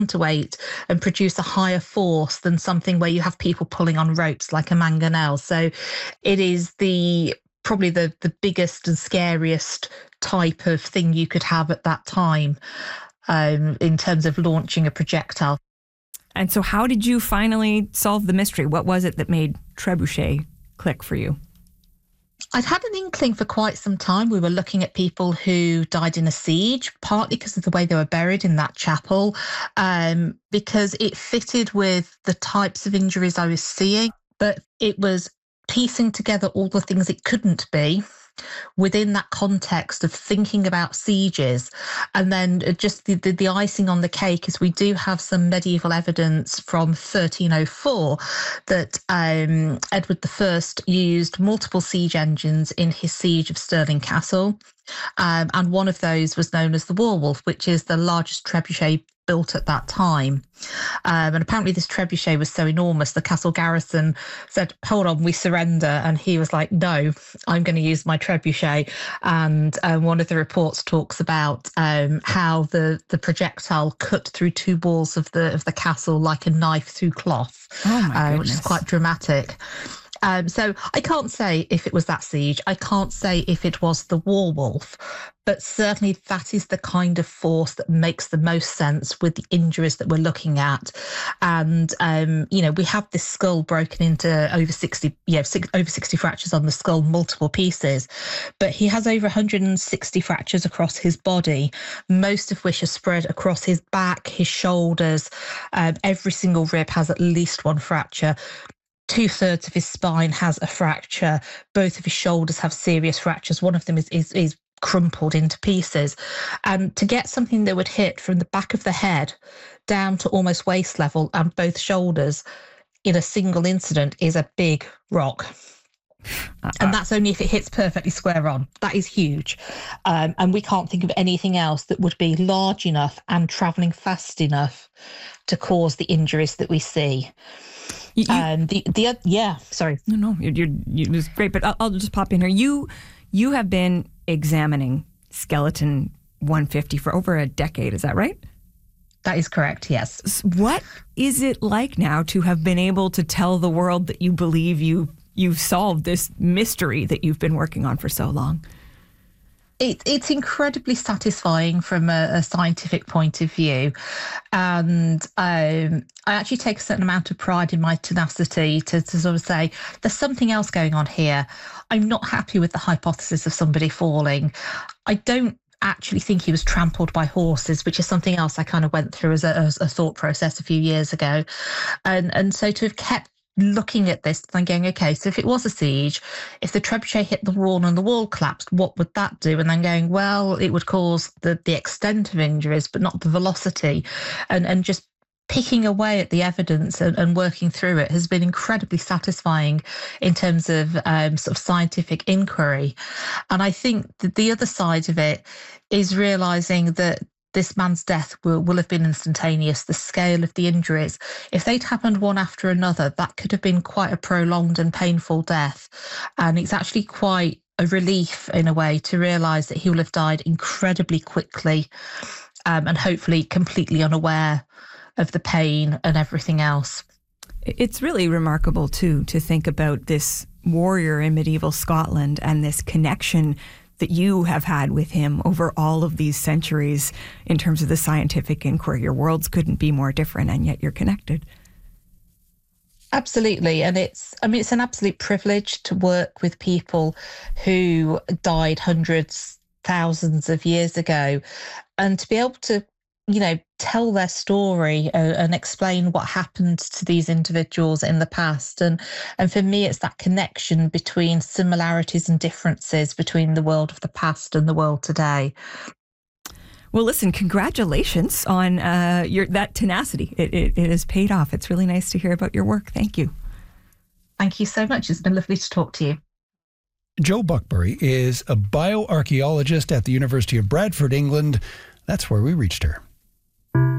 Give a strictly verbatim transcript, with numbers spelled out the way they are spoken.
counterweight and produce a higher force than something where you have people pulling on ropes like a mangonel. So it is the probably the, the biggest and scariest type of thing you could have at that time um, in terms of launching a projectile. And so how did you finally solve the mystery? What was it that made Trebuchet click for you? I'd had an inkling for quite some time. We were looking at people who died in a siege, partly because of the way they were buried in that chapel, um, because it fitted with the types of injuries I was seeing. But it was piecing together all the things it couldn't be within that context of thinking about sieges. And then just the, the, the icing on the cake is we do have some medieval evidence from thirteen oh four that um, Edward the First used multiple siege engines in his siege of Stirling Castle. Um, and one of those was known as the Warwolf, which is the largest trebuchet built at that time. Um, and apparently this trebuchet was so enormous, the castle garrison said, hold on, we surrender. And he was like, no, I'm going to use my trebuchet. And um, one of the reports talks about um, how the, the projectile cut through two walls of the of the castle like a knife through cloth, oh my uh, which is quite dramatic. Um, so I can't say if it was that siege. I can't say if it was the Warwolf, but certainly that is the kind of force that makes the most sense with the injuries that we're looking at. And, um, you know, we have this skull broken into over sixty, yeah, six, over sixty fractures on the skull, multiple pieces, but he has over one hundred sixty fractures across his body, most of which are spread across his back, his shoulders. Um, every single rib has at least one fracture. Two-thirds of his spine has a fracture. Both of his shoulders have serious fractures. One of them is, is, is crumpled into pieces. And to get something that would hit from the back of the head down to almost waist level and both shoulders in a single incident is a big rock. Uh-uh. And that's only if it hits perfectly square on. That is huge. Um, and we can't think of anything else that would be large enough and travelling fast enough to cause the injuries that we see. You, um, the the yeah, sorry. No, no, you're, you're, you're it's great, but I'll, I'll just pop in here. You you have been examining skeleton one fifty for over a decade. Is that right? That is correct. Yes. What is it like now to have been able to tell the world that you believe you you've solved this mystery that you've been working on for so long? It, it's incredibly satisfying from a, a scientific point of view. And um, I actually take a certain amount of pride in my tenacity to, to sort of say, there's something else going on here. I'm not happy with the hypothesis of somebody falling. I don't actually think he was trampled by horses, which is something else I kind of went through as a, as a thought process a few years ago. And, and so to have kept looking at this and going, okay, so if it was a siege, if the trebuchet hit the wall and the wall collapsed, what would that do? And then going, well, it would cause the, the extent of injuries, but not the velocity. And, and just picking away at the evidence and, and working through it has been incredibly satisfying in terms of um, sort of scientific inquiry. And I think that the other side of it is realising that this man's death will, will have been instantaneous. The scale of the injuries, if they'd happened one after another, that could have been quite a prolonged and painful death. And it's actually quite a relief in a way to realise that he will have died incredibly quickly um, and hopefully completely unaware of the pain and everything else. It's really remarkable, too, to think about this warrior in medieval Scotland and this connection that you have had with him over all of these centuries in terms of the scientific inquiry. Your worlds couldn't be more different, and yet you're connected. Absolutely. And it's, I mean, it's an absolute privilege to work with people who died hundreds, thousands of years ago, and to be able to, you know, tell their story uh, and explain what happened to these individuals in the past. And and for me, it's that connection between similarities and differences between the world of the past and the world today. Well, listen, congratulations on uh, your that tenacity. It, it, it has paid off. It's really nice to hear about your work. Thank you. Thank you so much. It's been lovely to talk to you. Jo Buckbury is a bioarchaeologist at the University of Bradford, England. That's where we reached her.